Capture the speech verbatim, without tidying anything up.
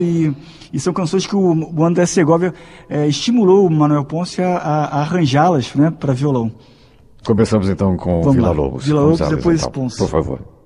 E, e são canções que o, o André Segovia é, estimulou o Manuel Ponce a, a, a arranjá-las, né, para violão. Começamos então com Vamos Vila lá. Lobos. Vila Vamos Lobos, a elas, depois então, Ponce. por favor.